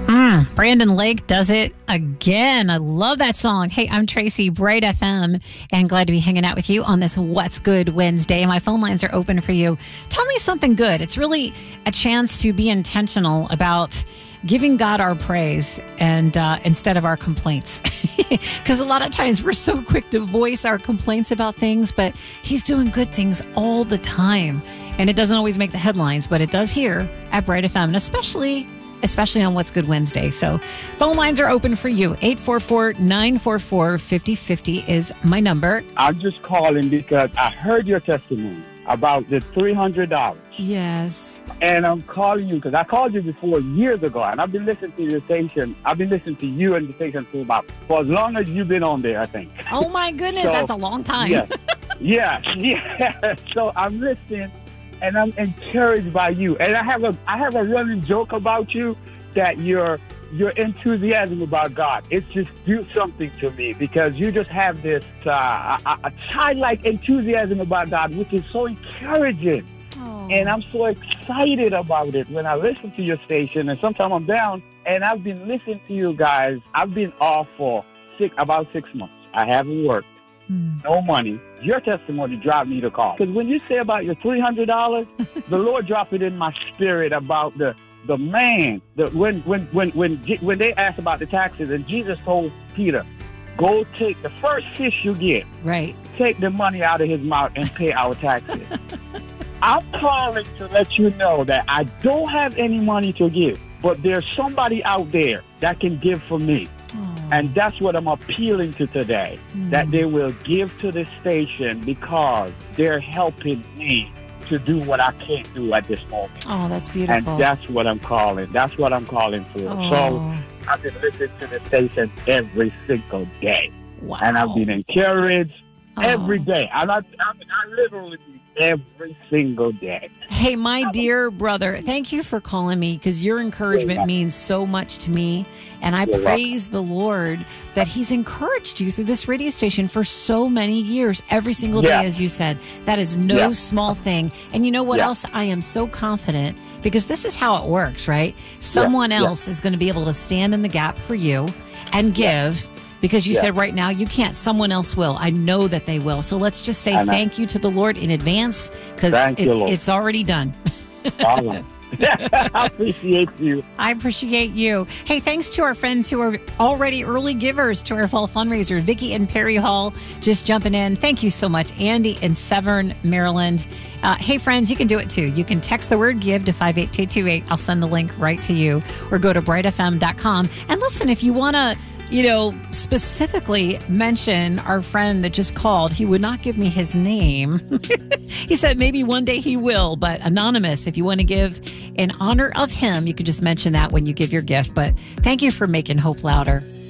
Brandon Lake does it again. I love that song. Hey, I'm Tracy, Bright FM, and glad to be hanging out with you on this What's Good Wednesday. My phone lines are open for you. Tell me something good. It's really a chance to be intentional about giving God our praise and instead of our complaints. Because a lot of times we're so quick to voice our complaints about things, but he's doing good things all the time. And it doesn't always make the headlines, but it does here at Bright FM, and especially on What's Good Wednesday. So phone lines are open for you. 844-944-5050 is my number. I'm just calling because I heard your testimony about the $300. Yes. And I'm calling you because I called you before years ago, and I've been listening to your station. I've been listening to you and the station for as long as you've been on there, I think. Oh, my goodness. So, that's a long time. Yeah. So I'm listening. And I'm encouraged by you. And I have a running joke about you that your enthusiasm about God. It's just do something to me because you just have this a childlike enthusiasm about God, which is so encouraging. Oh. And I'm so excited about it when I listen to your station. And sometimes I'm down, and I've been listening to you guys. I've been off for about 6 months. I haven't worked. No money. Your testimony drive me to call. Because when you say about your $300, the Lord dropped it in my spirit about the man that when they asked about the taxes, and Jesus told Peter, go take the first fish you get. Right. Take the money out of his mouth and pay our taxes. I'm calling to let you know that I don't have any money to give, but there's somebody out there that can give for me. And that's what I'm appealing to today, that they will give to this station because they're helping me to do what I can't do at this moment. Oh, that's beautiful. And that's what I'm calling. That's what I'm calling for. Oh. So I've been listening to the station every single day. Wow. And I've been encouraged every day. I literally every single day. Hey, my dear brother, thank you for calling me because your encouragement means so much to me. And I praise the Lord that he's encouraged you through this radio station for so many years, every single day, as you said. That is no small thing. And you know what else? I am so confident because this is how it works, right? Someone else is going to be able to stand in the gap for you and give. Because you said right now you can't. Someone else will. I know that they will. So let's just say thank you to the Lord in advance because it's already done. I appreciate you. I appreciate you. Hey, thanks to our friends who are already early givers to our fall fundraiser. Vicki and Perry Hall just jumping in. Thank you so much. Andy in Severn, Maryland. Hey, friends, you can do it too. You can text the word give to 58228. I'll send the link right to you or go to brightfm.com. And listen, if you want to specifically mention our friend that just called. He would not give me his name. He said maybe one day he will, but anonymous. If you want to give in honor of him, you could just mention that when you give your gift. But thank you for making hope louder.